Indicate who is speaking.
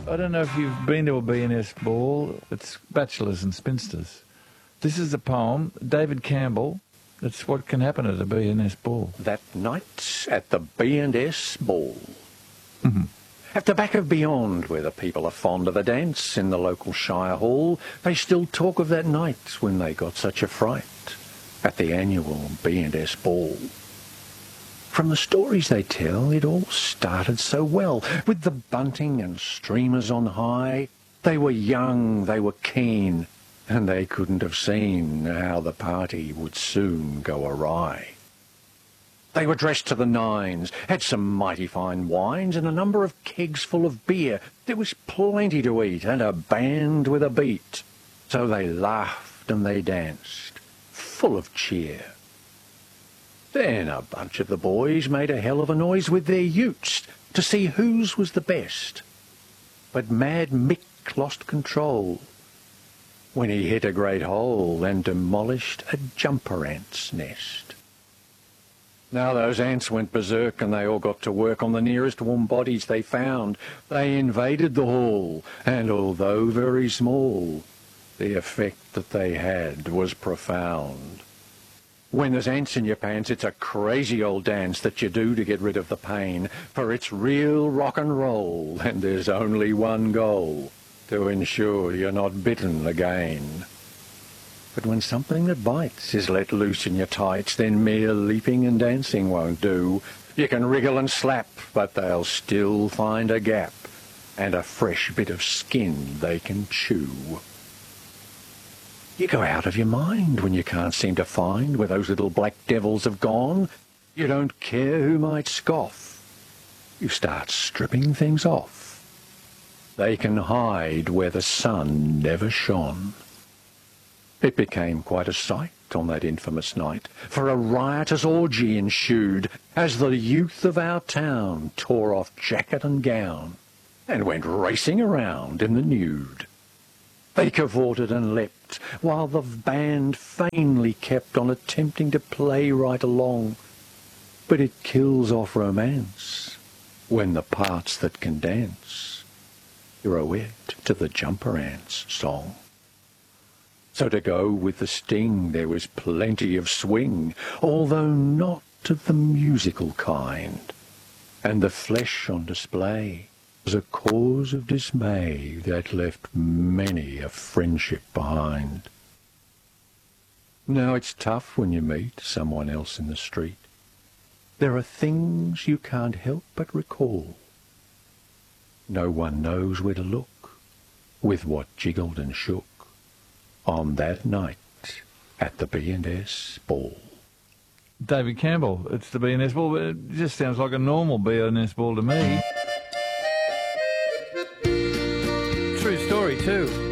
Speaker 1: I don't know if you've been to a B&S ball. It's Bachelors and Spinsters. This is a poem, David Campbell. It's what can happen at a B&S ball.
Speaker 2: That night at the B&S ball.
Speaker 1: Mm-hmm.
Speaker 2: At the back of Beyond, where the people are fond of a dance in the local shire hall, they still talk of that night when they got such a fright at the annual B&S ball. From the stories they tell, it all started so well, with the bunting and streamers on high. They were young, they were keen, and they couldn't have seen how the party would soon go awry. They were dressed to the nines, had some mighty fine wines and a number of kegs full of beer. There was plenty to eat and a band with a beat. So they laughed and they danced, full of cheer. Then a bunch of the boys made a hell of a noise with their utes to see whose was the best. But Mad Mick lost control when he hit a great hole and demolished a jumper ant's nest. Now those ants went berserk and they all got to work on the nearest warm bodies they found. They invaded the hall, and although very small, the effect that they had was profound. When there's ants in your pants, it's a crazy old dance that you do to get rid of the pain, for it's real rock and roll, and there's only one goal, to ensure you're not bitten again. But when something that bites is let loose in your tights, then mere leaping and dancing won't do. You can wriggle and slap, but they'll still find a gap, and a fresh bit of skin they can chew. You go out of your mind when you can't seem to find where those little black devils have gone. You don't care who might scoff. You start stripping things off. They can hide where the sun never shone. It became quite a sight on that infamous night, for a riotous orgy ensued as the youth of our town tore off jacket and gown and went racing around in the nude. They cavorted and leapt, while the band vainly kept on attempting to play right along. But it kills off romance when the parts that can dance grow it to the jumper ant's song. So to go with the sting there was plenty of swing, although not of the musical kind, and the flesh on display was a cause of dismay that left many a friendship behind. Now it's tough when you meet someone else in the street. There are things you can't help but recall. No one knows where to look, with what jiggled and shook on that night at the B&S ball.
Speaker 1: David Campbell, it's the B&S ball, but it just sounds like a normal B&S ball to me. True story too.